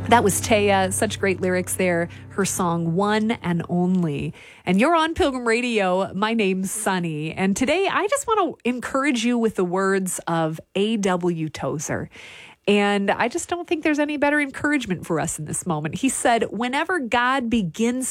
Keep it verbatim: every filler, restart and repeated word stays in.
That was Taya. Such great lyrics there. Her song, One and Only. And you're on Pilgrim Radio. My name's Sunny. And today I just want to encourage you with the words of A W Tozer. And I just don't think there's any better encouragement for us in this moment. He said, whenever God begins